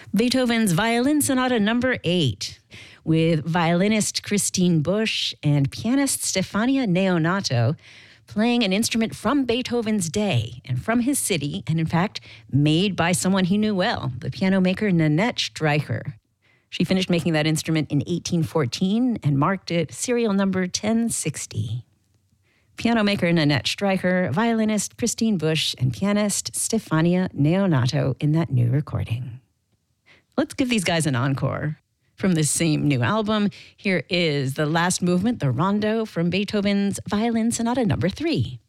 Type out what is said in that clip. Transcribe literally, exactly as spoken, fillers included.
Beethoven's Violin Sonata number eight, with violinist Christine Busch and pianist Stefania Neonato playing an instrument from Beethoven's day and from his city, and in fact, made by someone he knew well, the piano maker Nanette Streicher. She finished making that instrument in eighteen fourteen and marked it serial number ten sixty. Piano maker Nanette Streicher, violinist Christine Busch, and pianist Stefania Neonato in that new recording. Let's give these guys an encore. From this same new album, here is the last movement, the Rondo, from Beethoven's Violin Sonata number three.